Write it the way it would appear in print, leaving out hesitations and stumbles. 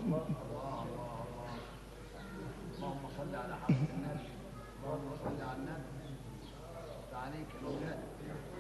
اللهم صل على حضرة النبي. اللهم صل على النبي. عليك يا مولانا.